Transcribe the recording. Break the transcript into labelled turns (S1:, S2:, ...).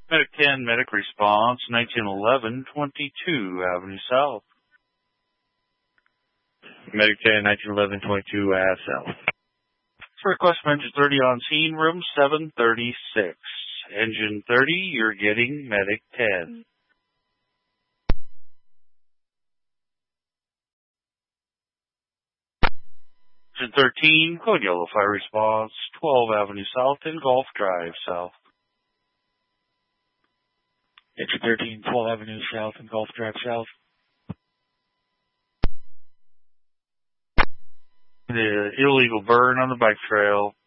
S1: Medic 10, medic response, 1911, 22 Avenue South.
S2: Medic 10, 1911, 22 Ave South.
S1: Request from Engine 30 on scene, room 736. Engine 30, you're getting medic 10. Engine 13, code yellow fire response, 12 Avenue South and Gulf Drive South.
S2: Engine 13, 12 Avenue South and Gulf Drive South.
S1: The illegal burn on the bike trail,